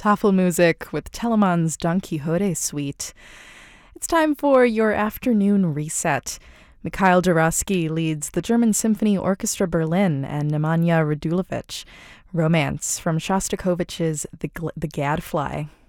Tafelmusik with Telemann's Don Quixote Suite. It's time for your afternoon reset. Mikhail Juravsky leads the German Symphony Orchestra Berlin and Nemanja Radulovic. Romance from Shostakovich's The Gadfly.